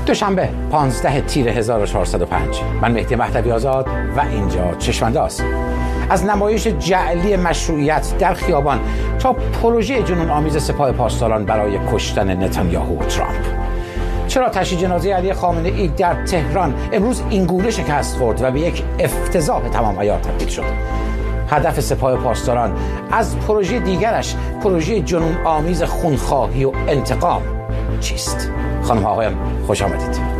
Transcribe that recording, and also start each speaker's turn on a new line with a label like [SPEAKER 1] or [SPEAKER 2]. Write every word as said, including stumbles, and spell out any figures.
[SPEAKER 1] دوشنبه پانزده تیر هزار و چهارصد و پنج. من مهدی مهدوی آزاد و اینجا چشم‌انداز. از نمایش جعلی مشروعیت در خیابان تا پروژه جنون آمیز سپاه پاسداران برای کشتن نتانیاهو و ترامپ. چرا تشییع جنازه علی خامنه ای در تهران امروز اینگونه شکست خورد و به یک افتضاح تمام عیار تبدیل شد؟ هدف سپاه پاسداران از پروژه دیگرش، پروژه جنون آمیز خونخواهی و انتقام چیست؟ خانم ها آقایان خوش آمدید.